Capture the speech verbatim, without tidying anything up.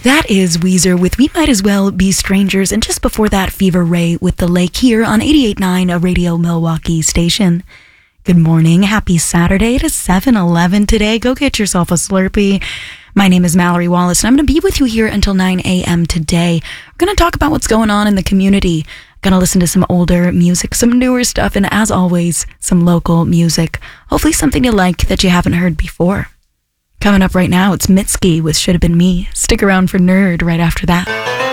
That is Weezer with We Might As Well Be Strangers, and just before that, Fever Ray with The Lake here on eighty-eight point nine, a Radio Milwaukee station. Good morning. Happy Saturday. It is seven eleven today. Go get yourself a Slurpee. My name is Mallory Wallace, and I'm going to be with you here until nine a.m. today. We're going to talk about what's going on in the community. Going to listen to some older music, some newer stuff, and as always, some local music. Hopefully something you like that you haven't heard before. Coming up right now, it's Mitski with Should Have Been Me. Stick around for Nerd right after that.